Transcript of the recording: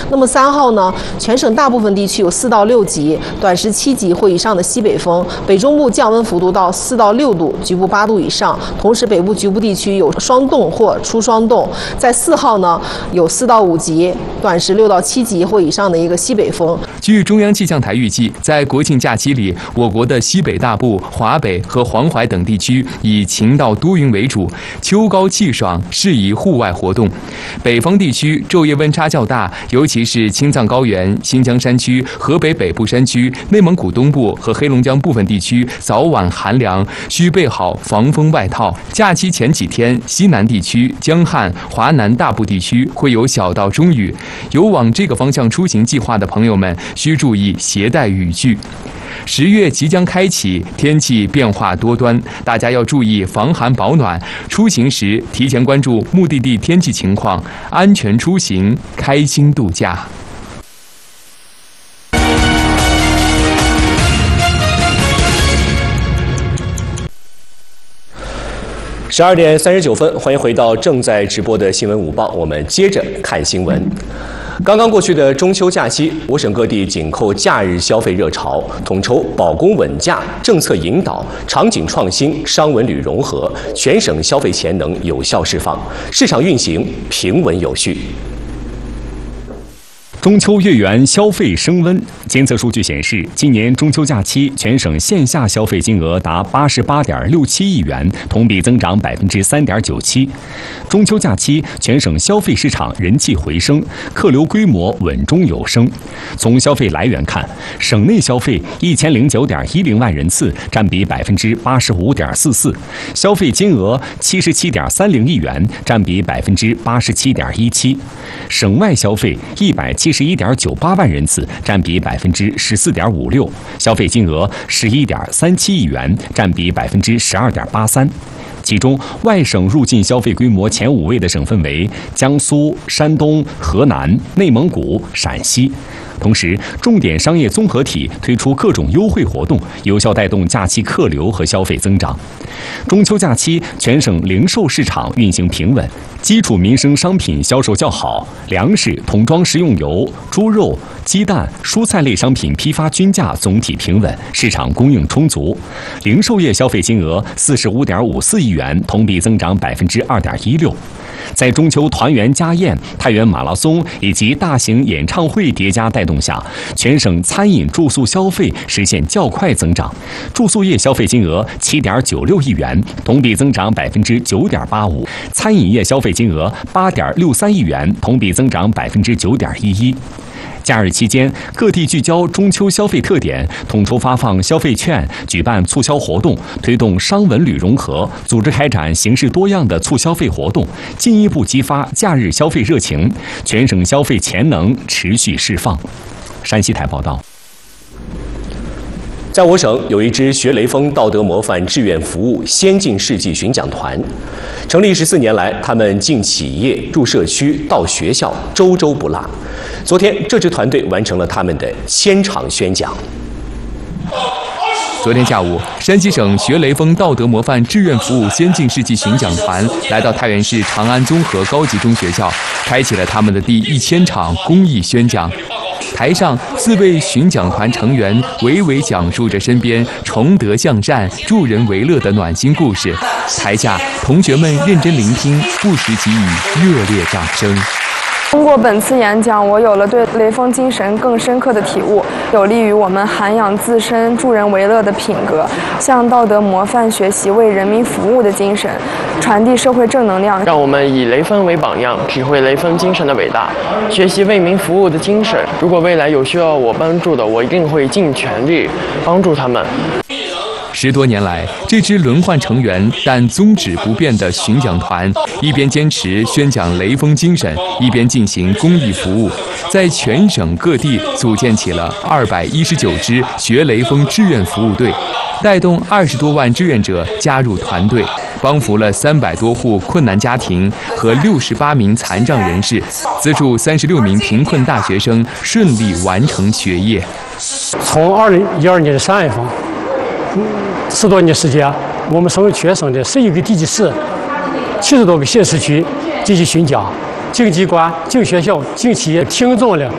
那么3号呢，全省大部分地区有4到6级，短时7级或以上的西北风，北中部降温幅度到4到6度，局部8度以上。同时，北部局部地区有霜冻或初霜冻。在4号呢，有4到5级，短时6到7级或以上的一个西北风。 据中央气象台预计，在国庆假期里，我国的西北大部、华北和黄淮等地区以晴到多云为主，秋高气爽，适宜户外活动。北方地区昼夜温差较大，尤其是青藏高原、新疆山区、河北北部山区、内蒙古东部和黑龙江部分地区早晚寒凉，需备好防风外套。假期前几天，西南地区、江汉、华南大部地区会有小到中雨，有往这个方向出行计划的朋友们需注意携带雨具。10月即将开启，天气变化多端，大家要注意防寒保暖。出行时提前关注目的地天气情况，安全出行，开心度假。 12点39分，欢迎回到正在直播的新闻午报，我们接着看新闻。刚刚过去的中秋假期，我省各地紧扣假日消费热潮，统筹保供稳价、政策引导、场景创新、商文旅融合，全省消费潜能有效释放，市场运行平稳有序。 中秋月圆，消费升温。监测数据显示，今年中秋假期全省线下消费金额达88.67亿元，同比增长3.97%。中秋假期，全省消费市场人气回升，客流规模稳中有升。从消费来源看，省内消费1009.10万人次，占比85.44%；消费金额77.30亿元，占比87.17%；省外消费171.98万人次，占比14.56%，消费金额11.37亿元，占比12.83%。其中，外省入境消费规模前5位的省份为江苏、山东、河南、内蒙古、陕西。同时，重点商业综合体推出各种优惠活动，有效带动假期客流和消费增长。中秋假期，全省零售市场运行平稳，基础民生商品销售较好，粮食、桶装食用油、猪肉、鸡蛋、蔬菜类商品批发均价总体平稳，市场供应充足。零售业消费金额45.54亿元，同比增长2.16%。在中秋团圆家宴、太原马拉松以及大型演唱会叠加带动下，全省餐饮住宿消费实现较快增长，住宿业消费金额7.96亿元，同比增长9.85%；餐饮业消费金额8.63亿元，同比增长9.11%。假日期间，各地聚焦中秋消费特点，统筹发放消费券，举办促销活动，推动商文旅融合，组织开展形式多样的促消费活动，进一步激发假日消费热情，全省消费潜能持续释放。山西台报道。 在我省有一支学雷锋道德模范志愿服务先进事迹巡讲团，成立14年来，他们进企业、入社区、到学校，周周不落。昨天，这支团队完成了他们的1000场宣讲。 昨天下午，山西省学雷锋道德模范志愿服务先进事迹巡讲团来到太原市长安综合高级中学校，开启了他们的第1000场公益宣讲。台上，4位巡讲团成员娓娓讲述着身边崇德向善、助人为乐的暖心故事。台下，同学们认真聆听，不时给予热烈掌声。 通过本次演讲，我有了对雷锋精神更深刻的体悟，有利于我们涵养自身助人为乐的品格，向道德模范学习为人民服务的精神，传递社会正能量。 让我们以雷锋为榜样，体会雷锋精神的伟大，学习为民服务的精神。如果未来有需要我帮助的，我一定会尽全力帮助他们。 10多年来，这支轮换成员但宗旨不变的巡讲团，一边坚持宣讲雷锋精神，一边进行公益服务，在全省各地组建起了219支学雷锋志愿服务队，带动20多万志愿者加入团队，帮扶了300多户困难家庭和68名残障人士，资助36名贫困大学生顺利完成学业。 从2012年的3月份，10多年时间，我们全省的11个地级市、70多个县市区进行巡讲，进机关、进学校、进企业，听众了